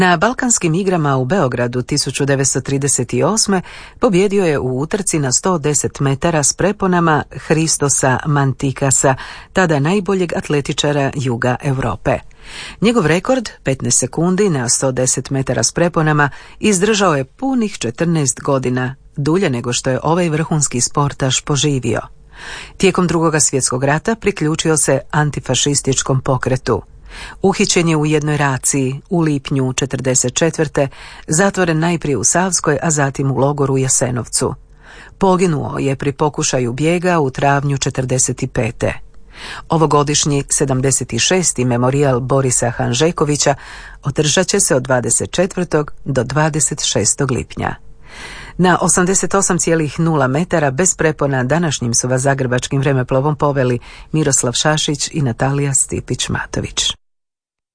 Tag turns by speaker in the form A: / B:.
A: Na Balkanskim igrama u Beogradu 1938. pobjedio je u utrci na 110 metara s preponama Hristosa Mantikasa, tada najboljeg atletičara juga Europe. Njegov rekord, 15 sekundi na 110 metara s preponama, izdržao je punih 14 godina, dulje nego što je ovaj vrhunski sportaš poživio. Tijekom Drugog svjetskog rata priključio se antifašističkom pokretu. Uhićen je u jednoj raciji u lipnju 1944. zatvoren najprije u Savskoj, a zatim u logoru u Jasenovcu. Poginuo je pri pokušaju bijega u travnju 1945. Ovogodišnji 76. memorijal Borisa Hanžekovića održat će se od 24. do 26. lipnja. Na 88,0 metara bez prepona današnjim su vas zagrebačkim vremeplovom poveli Miroslav Šašić i Natalija Stipić-Matović.